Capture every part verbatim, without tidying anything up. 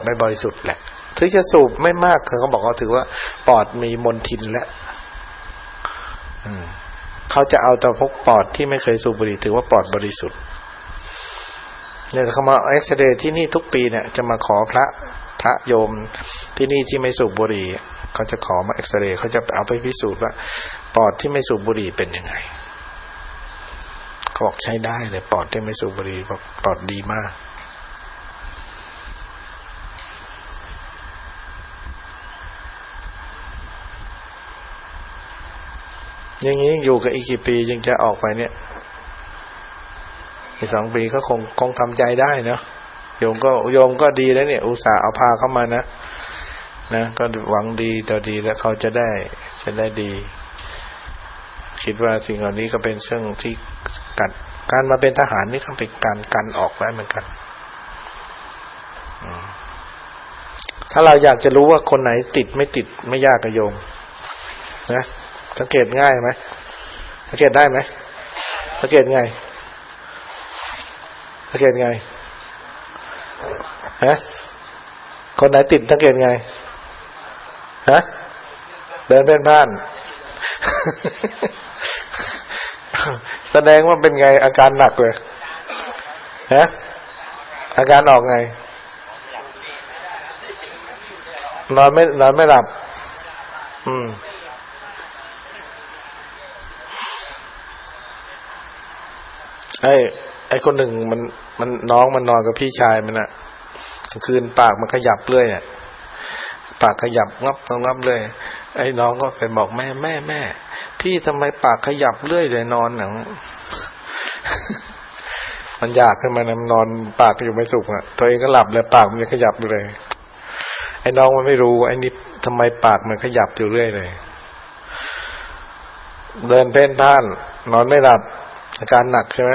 ไม่บริสุทธิ์แหละถึงจะสูบไม่มากเขาบอกเขาถือว่าปอดมีมลทินแล้วเขาจะเอาแต่พวกปอดที่ไม่เคยสูบบุหรี่ถือว่าปอดบริสุทธิ์เนี่ยเขามาเอ็กซเรย์ที่นี่ทุกปีเนี่ยจะมาขอพระพระโยมที่นี่ที่ไม่สูบบุหรี่เขาจะขอมาเอ็กซเรย์เขาจะเอาไปพิสูจน์ว่าปอดที่ไม่สูบบุหรี่เป็นยังไงเขาบอกใช้ได้เลยปอดที่ไม่สูบบุหรี่บอกปอดดีมากอย่างนี้อยู่กับอีกกี่ปียังจะออกไปเนี่ยอีกสองปีก็คงคงทำใจได้เนาะโยมก็โยมก็ดีแล้วเนี่ยอุตส่าห์เอาพาเข้ามานะนะก็หวังดีต่อดีแล้วเขาจะได้จะได้ดีคิดว่าสิ่งเหล่านี้ก็เป็นเรื่องที่กัดการมาเป็นทหารนี่ก็เป็นการกันออกได้เหมือนกันถ้าเราอยากจะรู้ว่าคนไหนติดไม่ติดไม่ยากกับโยมนะสังเกตง่ายไหมสังเกตได้ไหมสังเกตไงสังเกตไงฮะคนไหนติดสังเกตไงฮะเดินเป็นผ่าน แสดงว่าเป็นไงอาการหนักเลยฮะอาการออกไงนอนไม่นอนไม่หลับอืมไอ้ไอ้คนหนึ่งมันมันน้องมันนอนกับพี่ชายมันน่ะกลางคืนปากมันขยับเรื่อยอ่ะปากขยับงับงับเลยไอ้น้องก็ไปบอกแม่แม่แม่พี่ทำไมปากขยับเรื่อยเลยนอนหนัง มันอยากขึ้นมานะนอนปากอยู่ไม่สุขอ่ะตัวเองก็หลับเลยปากมันขยับอยู่เลยไอ้น้องมันไม่รู้ไอ้นี่ทำไมปากมันขยับอยู่เรื่อยเลยเดินเพ่นพ่านนอนไม่หลับอาการหนักใช่ไหม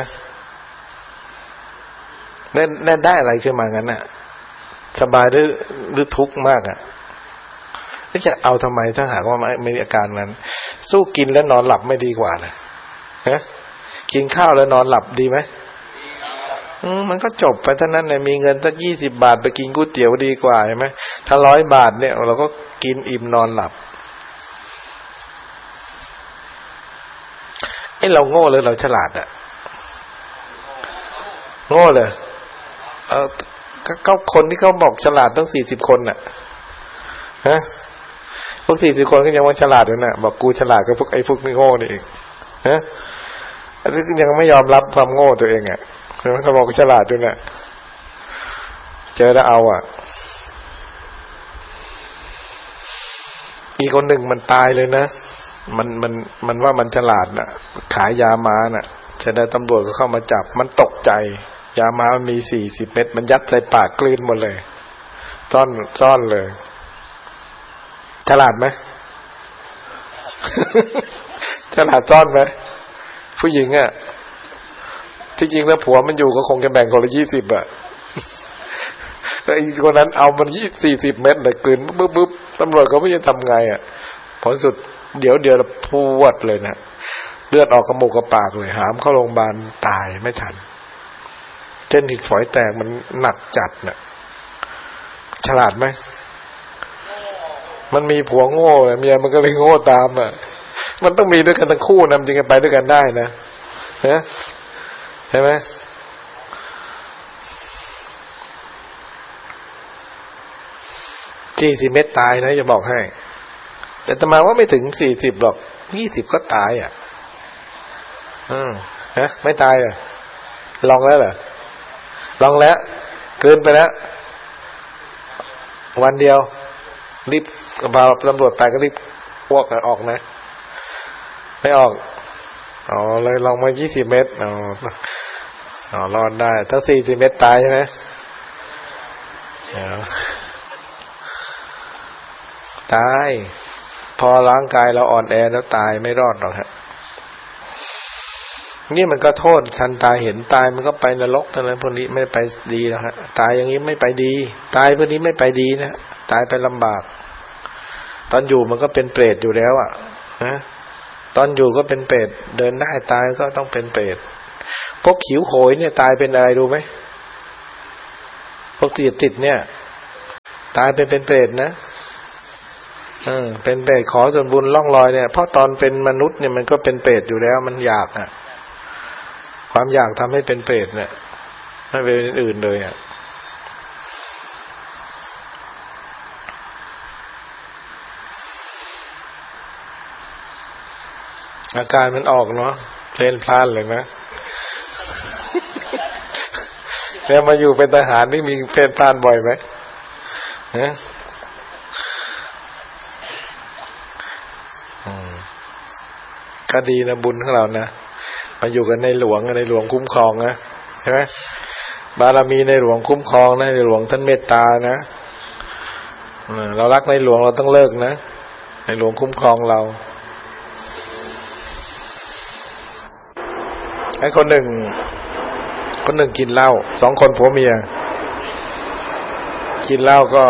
ได้ได้ได้อะไรขึ้นมางั้นน่ะสบายหรือหรือทุกข์มากอ่ะแล้วจะเอาทำไมถ้าหากว่าไม่มีอาการนั้นสู้กินแล้วนอนหลับไม่ดีกว่านะฮะกินข้าวแล้วนอนหลับดีไหมอืมมันก็จบไปเท่านั้นเลยมีเงินสักยี่สิบบาทไปกินก๋วยเตี๋ยวดีกว่าใช่ไหมถ้าร้อยบาทเนี่ยเราก็กินอิ่มนอนหลับไอ้เราโง่หรือเราฉลาดอ่ะโง่เลยเออก็คนที่เขาบอกฉลาดต้องสี่สิบคนน่ะฮะพวกสี่สิบคนก็ยังว่าฉลาดอยู่น่ะบอกกูฉลาดก็พวกไอ้พวกไม่โง่นี่เองฮะอันนี้ยังไม่ยอมรับความโง่ตัวเองอ่ะเพราะมันก็บอกฉลาดด้วยน่ะเจอแล้วเอาอ่ะอีกคนหนึ่งมันตายเลยนะมันมันมันว่ามันฉลาดน่ะขายยาม้าน่ะจะได้ตำรวจก็เข้ามาจับมันตกใจยาม้ามันมีสี่สิบเม็ดมันยัดใส่ปากกลืนหมดเลยซ่อนซ่อนเลยฉลาดไหม ฉลาดซ่อนไหมผู้หญิงอ่ะที่จริงแล้วผัวมันอยู่ก็คงจะแบ่งคนละยี่สิบอ่ะแล้วอีกคนนั้นเอามันยี่สี่สิบเม็ดเลยกลืนบึ๊บบึ๊บตำรวจเขาไม่จะทำไงอ่ะผลสุดเดี๋ยวเดี๋ยวพวดเลยนะเลือดออกกระมูกกระปากเลยหามเข้าโรงพยาบาลตายไม่ทันเส้นหิดฝอยแตกมันหนักจัดน่ะฉลาดไหมมันมีผัวโง่เมียมันก็เลยโง่ตามอ่ะมันต้องมีด้วยกันทั้งคู่นะจึงจะไปด้วยกันได้นะเห็นใช่ไหมสี่สิบเม็ดตายนะจะบอกให้แต่ตมาว่าไม่ถึงสี่สิบหรอกยี่สิบก็ตายอ่ะอืมฮะไม่ตายเหรอลองแล้วเหรอลองแล้วเกินไปแล้ววันเดียวรีบพาตำรวจไปก็รีบพวกออกนะไม่ออกอ๋อเลยลองมายี่สิบเมตรอ๋ออ๋อรอดได้ถ้าสี่สิบเมตรตายใช่ไหมตายพอร่างกายเราอ่อนแอแล้วตายไม่รอดหรอกฮะนี่มันก็โทษทันตาเห็นตายมันก็ไปนรกทั้งนั้นพวกนี้ไม่ไปดีนะฮะตายอย่างนี้ไม่ไปดีตายพวกนี้ไม่ไปดีนะตายไปลำบากตอนอยู่มันก็เป็นเปรตอยู่แล้วอ่ะนะตอนอยู่ก็เป็นเปรตเดินได้ตายก็ต้องเป็นเปรตพวกขิวโขยเนี่ยตายเป็นอะไรรู้ไหมพวกติดติดเนี่ยตายเป็นเป็นเปรตนะเออเป็นเปรตขอส่วนบุญล่องลอยเนี่ยเพราะตอนเป็นมนุษย์เนี่ยมันก็เป็นเปรตอยู่แล้วมันอยากอ่ะความอยากทำให้เป็นเปรตเนี่ยไม่เป็นอื่นเลยอ่ะอาการมันออกเนาะเพลนพลานเลยนะแล้วมาอยู่เป็นทหารนี่มีเพลนพลานบ่อยไหมเนี่ยก็ดีนะบุญของเรานะมาอยู่กันในหลวงในหลวงคุ้มครองนะใช่ไหมบารมีในหลวงคุ้มครองนะในหลวงท่านเมตตานะเรารักในหลวงเราต้องเลิกนะในหลวงคุ้มครองเราไอ้คนหนึ่งคนหนึ่งกินเหล้าสองคนผัวเมียกินเหล้าก็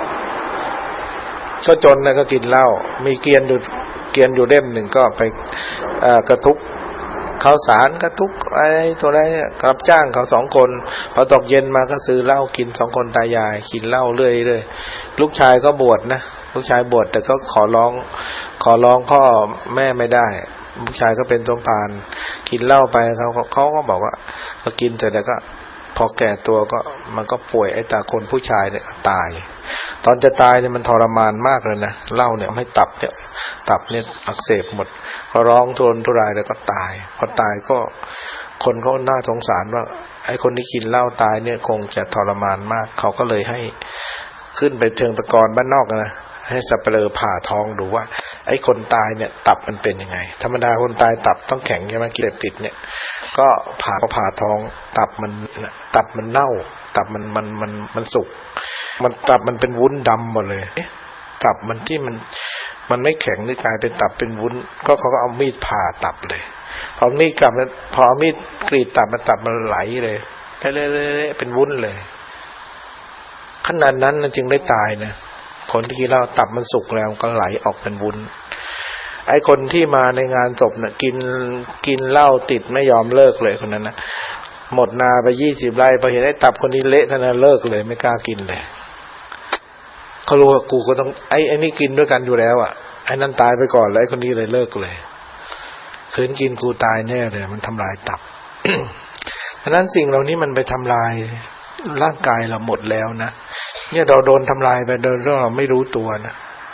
ก็จนนะก็กินเหล้ามีเกวียนอยู่เกวียนอยู่เล่มหนึ่งก็ไปกระทุกข้าวสารกระทุกอะไรตัวอะไรกับจ้างเขาสองคนพอตกเย็นมาก็ซื้อเหล้ากินสองคนตายายกินเหล้าเรื่อยเรื่อยลูกชายก็บวชนะลูกชายบวชแต่ก็ขอร้องขอร้องพ่อแม่ไม่ได้ลูกชายก็เป็นสมภารกินเหล้าไปเขาเขาก็บอกว่าก็กินแต่แล้วก็พอแก่ตัวก็มันก็ป่วยไอ้ตาคนผู้ชายเนี่ยตายตอนจะตายเนี่ยมันทรมานมากเลยนะเหล้าเนี่ยให้ตับเนี่ยตับเนี่ยอักเสบหมดเขาร้องทนทุรายแล้วก็ตายพอตายก็คนก็น่าสงสารว่าไอ้คนที่กินเหล้าตายเนี่ยคงจะทรมานมากเขาก็เลยให้ขึ้นไปเชิงตะกอนบ้านนอกนะให้สัปเหร่อผ่าท้องดูว่าไอ้คนตายเนี่ยตับมันเป็นยังไงธรรมดาคนตายตับต้องแข็งใช่ไหมกิเลสติดเนี่ยก็ผ่าก็ผ่าท้องตับมันตับมันเน่าตับมันมันมันมันสุกมันตับมันเป็นวุ้นดำหมดเลยตับมันที่มันมันไม่แข็งนี่กลายเป็นตับเป็นวุ้นก็เขาก็เอามีดผ่าตับเลยพอมีดกลับพอมีดกรีดตับมันตับมันไหลเลยเละๆเป็นวุ้นเลยขนาดนั้นจึงได้ตายนะคนที่กินเหล้าตับมันสุกแล้วก็ไหลออกเป็นวุ้นไอ้คนที่มาในงานศพน่ะกินกินเหล้าติดไม่ยอมเลิกเลยคนนั้นนะหมดนาไปยี่สิบไร่พอเห็นไอ้ตับคนนี้เละท่านนั้นเลิกเลยไม่กล้ากินเลยเขารู้ว่ากูก็ต้องไอ้ไอ้นี่กินด้วยกันอยู่แล้วอ่ะไอ้นั่นตายไปก่อนแล้วไอ้คนนี้เลยเลิกเลยขืนกินกูตายแน่เลยมันทำลายตับ ฉะนั้นสิ่งเหล่านี้มันไปทำลายร่างกายเราหมดแล้วนะเนี่ยเราโดนทำลายไปโดยเราไม่รู้ตัวนะ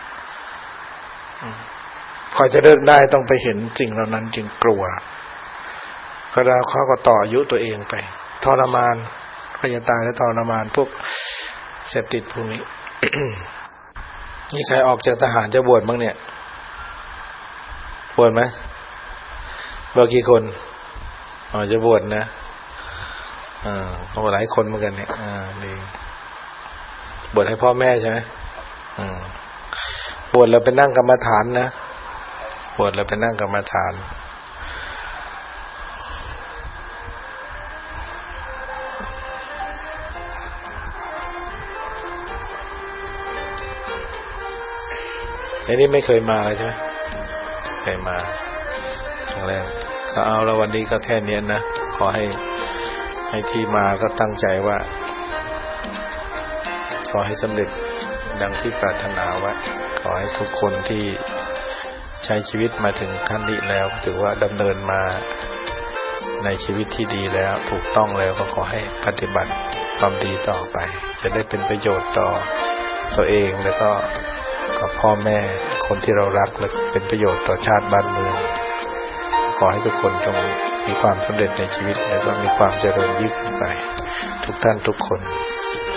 พอจะเลิกได้ต้องไปเห็นสิ่งเหล่านั้นจึงกลัวก็แล้วเขาก็ต่ออายุตัวเองไปทรมานพยาตายและทรมานพวกเสพติดพวกนี้ นี่ใครออกจากทหารจะบวชบ้างเนี่ยบวชไหมบวชกี่คนอ๋อจะบวชนะอ่าโอ้หลายคนเหมือนกันเนี่ยอ่าดีบวชให้พ่อแม่ใช่ไหมอืมบวชแล้วไปนั่งกรรมฐานนะบวชแล้วไปนั่งกรรมฐานอันนี้ไม่เคยมาเลยใช่ไหมเคยมาครั้งแรกก็เอาแล้ววันนี้ก็แค่นี้นะขอให้ให้ที่มาก็ตั้งใจว่าขอให้สำเร็จดังที่ปรารถนาไว้ขอให้ทุกคนที่ใช้ชีวิตมาถึงขั้นนี้แล้วถือว่าดำเนินมาในชีวิตที่ดีแล้วถูกต้องแล้วก็ขอให้ปฏิบัติความดีต่อไปจะได้เป็นประโยชน์ต่อตัวเองแล้วก็กับพ่อแม่คนที่เรารักและเป็นประโยชน์ต่อชาติบ้านเมืองขอให้ทุกคนจงมีความสำเร็จในชีวิตและก็มีความเจริญยิ่งขึ้นไปทุกท่านทุกคน